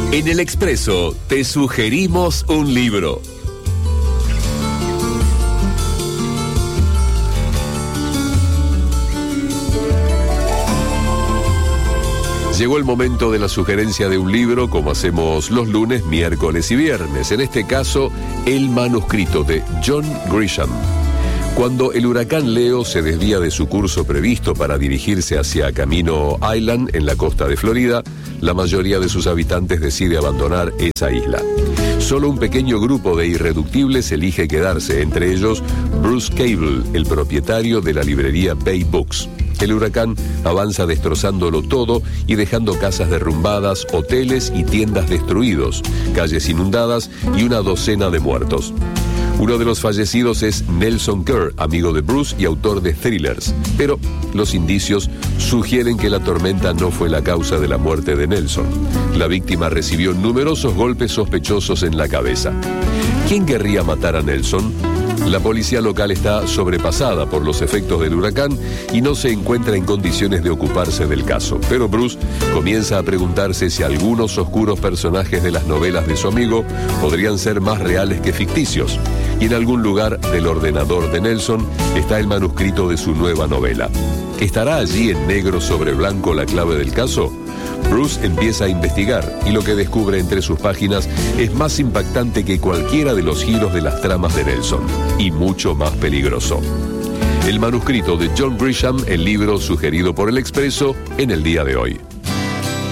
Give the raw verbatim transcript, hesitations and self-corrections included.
En El Expreso te sugerimos un libro. Llegó el momento de la sugerencia de un libro, como hacemos los lunes, miércoles y viernes. En este caso, El manuscrito de John Grisham. Cuando el huracán Leo se desvía de su curso previsto para dirigirse hacia Camino Island, en la costa de Florida, la mayoría de sus habitantes decide abandonar esa isla. Solo un pequeño grupo de irreductibles elige quedarse, entre ellos Bruce Cable, el propietario de la librería Bay Books. El huracán avanza destrozándolo todo y dejando casas derrumbadas, hoteles y tiendas destruidos, calles inundadas y una docena de muertos. Uno de los fallecidos es Nelson Kerr, amigo de Bruce y autor de thrillers. Pero los indicios sugieren que la tormenta no fue la causa de la muerte de Nelson. La víctima recibió numerosos golpes sospechosos en la cabeza. ¿Quién querría matar a Nelson? La policía local está sobrepasada por los efectos del huracán y no se encuentra en condiciones de ocuparse del caso. Pero Bruce comienza a preguntarse si algunos oscuros personajes de las novelas de su amigo podrían ser más reales que ficticios. Y en algún lugar del ordenador de Nelson está el manuscrito de su nueva novela. ¿Estará allí en negro sobre blanco la clave del caso? Bruce empieza a investigar y lo que descubre entre sus páginas es más impactante que cualquiera de los giros de las tramas de Nelson y mucho más peligroso. El manuscrito de John Grisham, el libro sugerido por El Expreso en el día de hoy.